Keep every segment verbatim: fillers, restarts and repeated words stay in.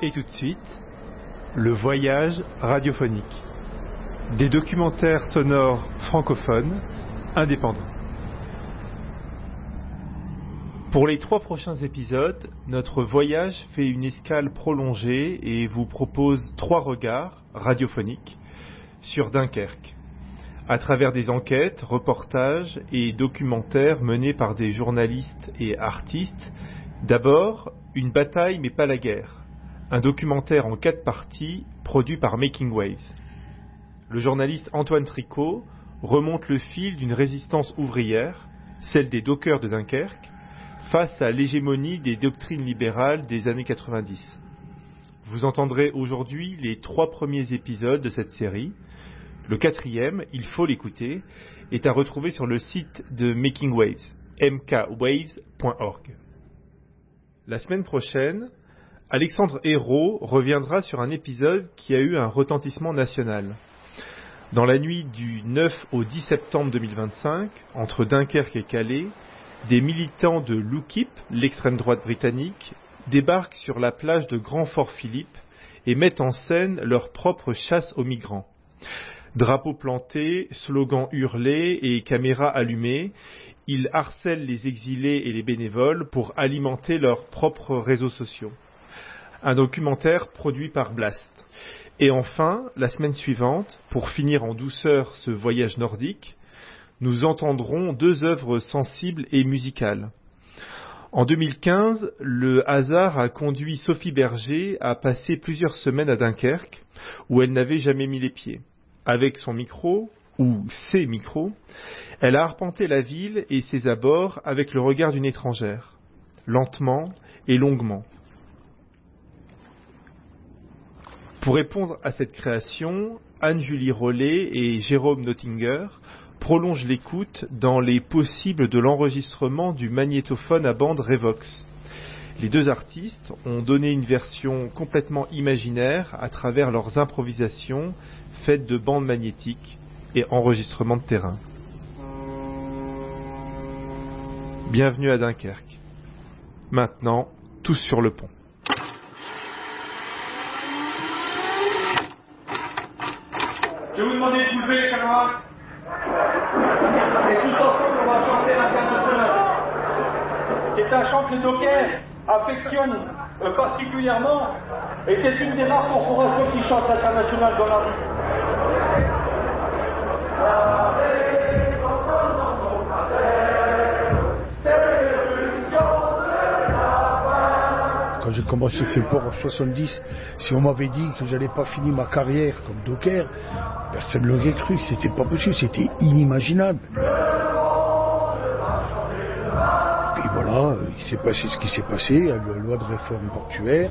Et tout de suite, le voyage radiophonique. Des documentaires sonores francophones indépendants. Pour les trois prochains épisodes, notre voyage fait une escale prolongée et vous propose trois regards radiophoniques sur Dunkerque, à travers des enquêtes, reportages et documentaires menés par des journalistes et artistes. D'abord, Une bataille mais pas la guerre, un documentaire en quatre parties produit par Making Waves. Le journaliste Antoine Tricot remonte le fil d'une résistance ouvrière, celle des dockers de Dunkerque, face à l'hégémonie des doctrines libérales des années quatre-vingt-dix. Vous entendrez aujourd'hui les trois premiers épisodes de cette série. Le quatrième, il faut l'écouter, est à retrouver sur le site de Making Waves, m k waves point org. La semaine prochaine, Alexandre Hérault reviendra sur un épisode qui a eu un retentissement national. Dans la nuit du neuf au dix septembre deux mille vingt-cinq, entre Dunkerque et Calais, des militants de l'UKIP, l'extrême droite britannique, débarquent sur la plage de Grand Fort Philippe et mettent en scène leur propre chasse aux migrants. Drapeaux plantés, slogans hurlés et caméras allumées, ils harcèlent les exilés et les bénévoles pour alimenter leurs propres réseaux sociaux. Un documentaire produit par Blast. Et enfin, la semaine suivante, pour finir en douceur ce voyage nordique, nous entendrons deux œuvres sensibles et musicales. En deux mille quinze, le hasard a conduit Sophie Berger à passer plusieurs semaines à Dunkerque, où elle n'avait jamais mis les pieds. Avec son micro, ou ses micros, elle a arpenté la ville et ses abords avec le regard d'une étrangère, lentement et longuement. Pour répondre à cette création, Anne-Julie Rollet et Jérôme Nottinger prolongent l'écoute dans les possibles de l'enregistrement du magnétophone à bande Revox. Les deux artistes ont donné une version complètement imaginaire à travers leurs improvisations faites de bandes magnétiques et enregistrements de terrain. Bienvenue à Dunkerque. Maintenant, tous sur le pont. Je vais vous demander de vous lever, les camarades. Et tous ensemble, on va chanter l'international. C'est un chant que les dockers affectionnent euh, particulièrement. Et c'est une des rares corporations qui chante l'international dans la rue. Quand j'ai commencé ce port en soixante-dix, si on m'avait dit que j'allais pas finir ma carrière comme docker, personne ne l'aurait cru, c'était pas possible, c'était inimaginable. Puis voilà, il s'est passé ce qui s'est passé, la loi de réforme portuaire.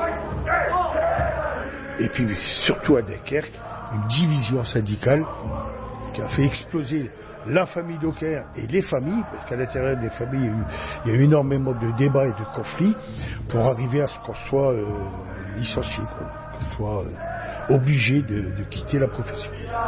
Et puis surtout à Dunkerque, une division syndicale qui a fait exploser la famille docker et les familles, parce qu'à l'intérieur des familles, il y a eu, il y a eu énormément de débats et de conflits pour arriver à ce qu'on soit euh, licencié, quoi, qu'on soit euh, obligé de, de quitter la profession.